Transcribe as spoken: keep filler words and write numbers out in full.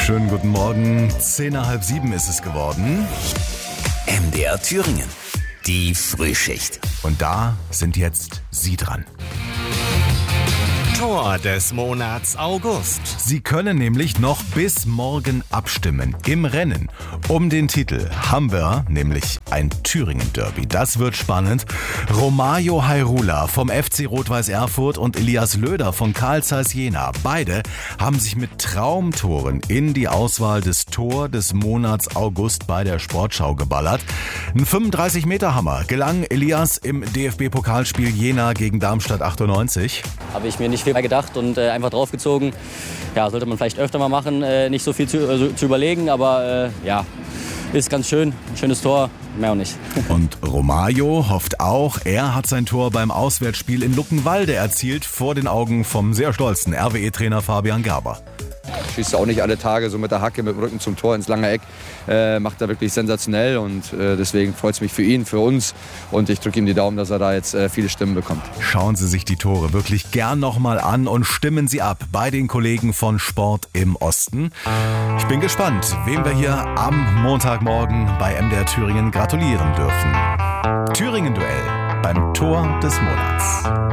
Schönen guten Morgen. Zehn nach halb sieben ist es geworden. M D R Thüringen. Die Frühschicht. Und da sind jetzt Sie dran. Tor des Monats August. Sie können nämlich noch bis morgen abstimmen im Rennen um den Titel. Haben wir nämlich ein Thüringen-Derby. Das wird spannend. Romario Hairula vom F C Rot-Weiß Erfurt und Elias Löder von Carl Zeiss Jena. Beide haben sich mit Traumtoren in die Auswahl des Tor des Monats August bei der Sportschau geballert. Ein fünfunddreißig Meter Hammer gelang Elias im D F B-Pokalspiel Jena gegen Darmstadt achtundneunzig. Habe ich mir nicht viel gedacht und äh, einfach draufgezogen. Ja, sollte man vielleicht öfter mal machen, äh, nicht so viel zu, äh, zu überlegen, aber äh, ja, ist ganz schön, ein schönes Tor, mehr auch nicht. Und Romario hofft auch, er hat sein Tor beim Auswärtsspiel in Luckenwalde erzielt, vor den Augen vom sehr stolzen R W E-Trainer Fabian Gerber. Schießt auch nicht alle Tage so mit der Hacke, mit dem Rücken zum Tor ins lange Eck. Äh, macht er wirklich sensationell und äh, deswegen freut es mich für ihn, für uns. Und ich drücke ihm die Daumen, dass er da jetzt äh, viele Stimmen bekommt. Schauen Sie sich die Tore wirklich gern nochmal an und stimmen Sie ab bei den Kollegen von Sport im Osten. Ich bin gespannt, wem wir hier am Montagmorgen bei M D R Thüringen gratulieren dürfen. Thüringen-Duell beim Tor des Monats.